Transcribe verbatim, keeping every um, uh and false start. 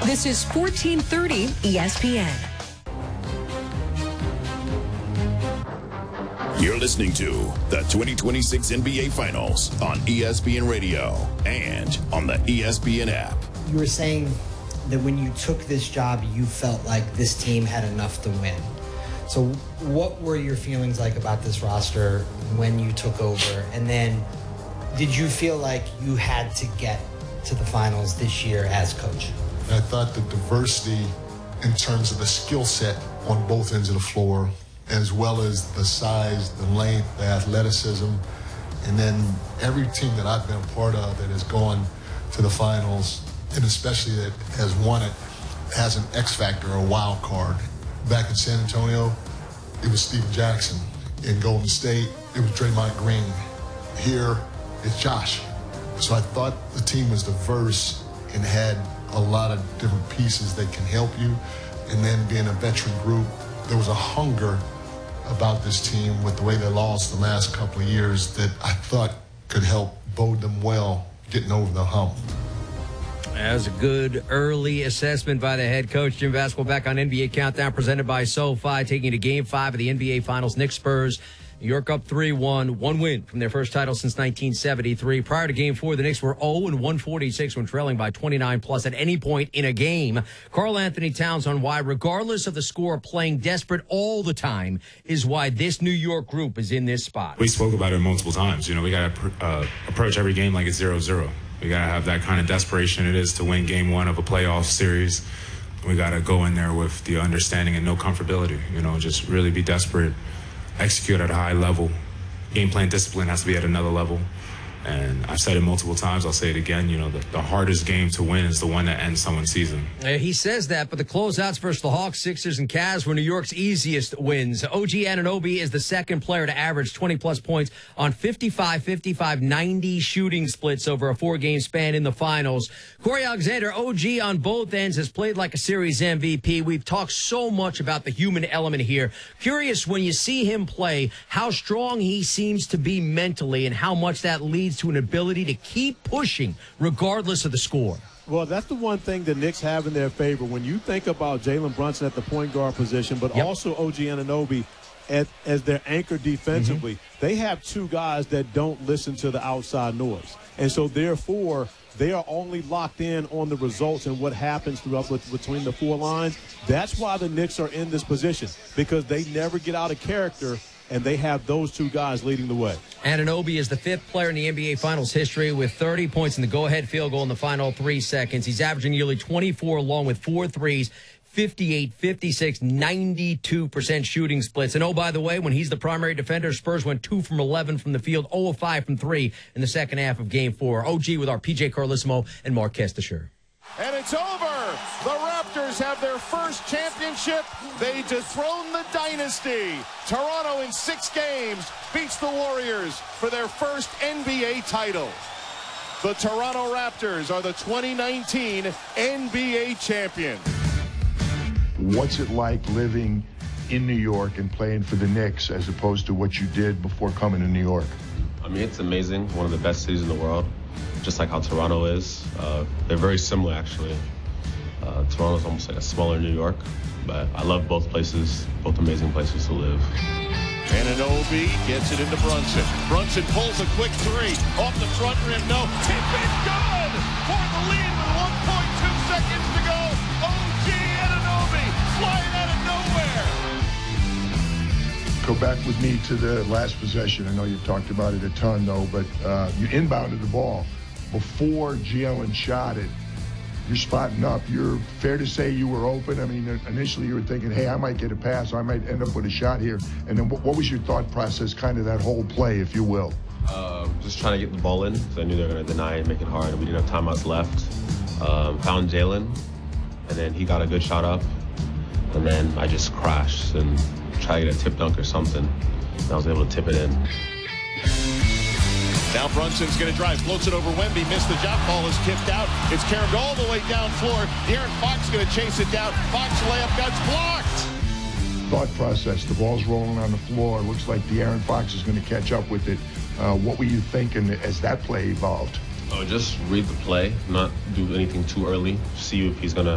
This is fourteen thirty E S P N. You're listening to the twenty twenty-six N B A Finals on E S P N Radio and on the E S P N app. You were saying that when you took this job, you felt like this team had enough to win. So what were your feelings like about this roster when you took over? And then did you feel like you had to get to the finals this year as coach? I thought the diversity in terms of the skill set on both ends of the floor, as well as the size, the length, the athleticism, and then every team that I've been a part of that has gone to the finals, and especially that has won it, has an X factor or a wild card. Back in San Antonio, it was Steven Jackson. In Golden State, it was Draymond Green. Here, it's Josh. So I thought the team was diverse and had a lot of different pieces that can help you. And then being a veteran group, there was a hunger about this team with the way they lost the last couple of years that I thought could help bode them well getting over the hump. That was a good early assessment by the head coach. Jim Basketball back on N B A Countdown presented by SoFi, taking you to Game five of the N B A Finals. Knicks Spurs. New York up three one, one win from their first title since nineteen seventy-three. Prior to Game four, the Knicks were oh and one forty-six when trailing by twenty-nine plus at any point in a game. Karl Anthony Towns on why, regardless of the score, playing desperate all the time is why this New York group is in this spot. We spoke about it multiple times. You know, we got to uh, approach every game like it's zero zero. We got to have that kind of desperation it is to win game one of a playoff series. We got to go in there with the understanding and no comfortability, you know, just really be desperate, execute at a high level. Game plan discipline has to be at another level. And I've said it multiple times. I'll say it again. You know, the, the hardest game to win is the one that ends someone's season. Uh, he says that, but the closeouts versus the Hawks, Sixers, and Cavs were New York's easiest wins. O G Anunoby is the second player to average twenty-plus points on fifty-five, fifty-five, ninety shooting splits over a four-game span in the finals. Corey Alexander, O G on both ends, has played like a series M V P. We've talked so much about the human element here. Curious, when you see him play, how strong he seems to be mentally and how much that leads to an ability to keep pushing regardless of the score. Well, that's the one thing the Knicks have in their favor. When you think about Jalen Brunson at the point guard position, but yep. also O G Anunoby at, as their anchor defensively, mm-hmm. they have two guys that don't listen to the outside noise. And so, therefore, they are only locked in on the results and what happens throughout between the four lines. That's why the Knicks are in this position, because they never get out of character, and they have those two guys leading the way. Anunoby is the fifth player in the N B A Finals history with thirty points in the go-ahead field goal in the final three seconds. He's averaging nearly twenty-four along with four threes, fifty-eight, fifty-six, ninety-two percent shooting splits. And, oh, by the way, when he's the primary defender, Spurs went two from eleven from the field, zero of five from three in the second half of Game four. O G with our P J Carlissimo and Mark Kestisher. And it's over. The Raptors have their first championship. They dethrone the dynasty. Toronto in six games beats the Warriors for their first N B A title. The Toronto Raptors are the twenty nineteen N B A champions. What's it like living in New York and playing for the Knicks as opposed to what you did before coming to New York? I mean, it's amazing. One of the best cities in the world, just like how Toronto is. Uh, they're very similar, actually. Uh, Toronto's almost like a smaller New York, but I love both places, both amazing places to live. Anunoby gets it into Brunson. Brunson pulls a quick three off the front rim. No, tip is good for the lead with one point two seconds to go. O G Anunoby flying out of nowhere. Go back with me to the last possession. I know you've talked about it a ton, though, but uh, you inbounded the ball before Jalen shot it. You're spotting up. You're fair to say you were open. I mean, initially you were thinking, hey, I might get a pass. I might end up with a shot here. And then what was your thought process, kind of that whole play, if you will? Uh, just trying to get the ball in because I knew they were going to deny and make it hard. We didn't have timeouts left. Um, found Jalen, and then he got a good shot up. And then I just crashed and tried to get a tip dunk or something. And I was able to tip it in. Now Brunson's going to drive, floats it over Wemby, missed the jump ball, is tipped out. It's carried all the way down floor. De'Aaron Fox going to chase it down. Fox layup gets blocked. Thought process, the ball's rolling on the floor. Looks like De'Aaron Fox is going to catch up with it. Uh, what were you thinking as that play evolved? Oh, just read the play, not do anything too early. See if he's going to